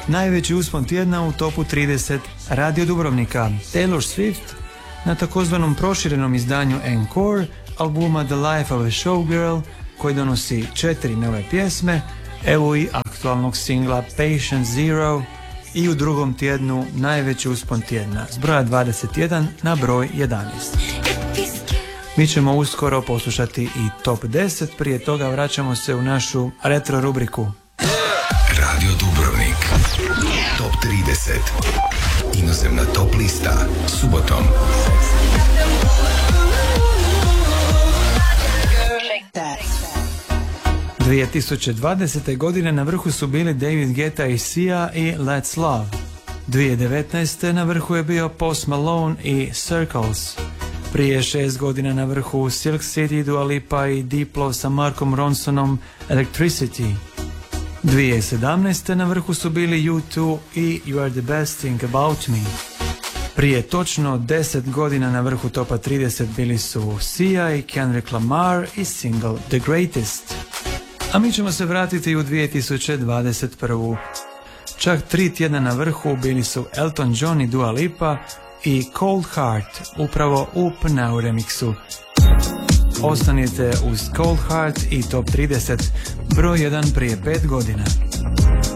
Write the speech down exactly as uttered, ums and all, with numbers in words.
Najveći uspon tjedna u topu trideset Radio Dubrovnika. Taylor Swift na takozvanom proširenom izdanju Encore albuma The Life of a Showgirl, koji donosi četiri nove pjesme, evo i aktualnog singla Patient Zero, i u drugom tjednu najveći uspon tjedna s broja dvadeset jedan na broj jedanaest. Mi ćemo uskoro poslušati i top deset, prije toga vraćamo se u našu retro rubriku. Radio Dubrovnik, top trideset, inozemna top lista, subotom. dvije tisuće dvadesete. godine na vrhu su bili David Guetta i Sia i Let's Love. dvije tisuće devetnaeste. na vrhu je bio Post Malone i Circles. Prije šest godina na vrhu Silk City, Dua Lipa i Diplo sa Markom Ronsonom Electricity. dvije tisuće sedamnaeste. na vrhu su bili U dva i You Are The Best Thing About Me. Prije točno deset godina na vrhu topa trideset bili su Sia i Kendrick Lamar i single The Greatest. A mi ćemo se vratiti u dvije tisuće dvadeset prvu. Čak tri tjedna na vrhu bili su Elton John i Dua Lipa i Cold Heart, upravo u Pnau remixu. Ostanite uz Cold Heart i top trideset, broj jedan prije pet godina.